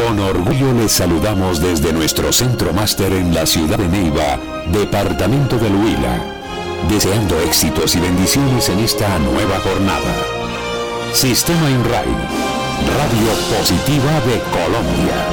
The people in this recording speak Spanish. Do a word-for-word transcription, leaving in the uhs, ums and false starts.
Con orgullo les saludamos desde nuestro centro máster en la ciudad de Neiva, departamento del Huila, deseando éxitos y bendiciones en esta nueva jornada. Sistema INRAI, Radio Positiva de Colombia.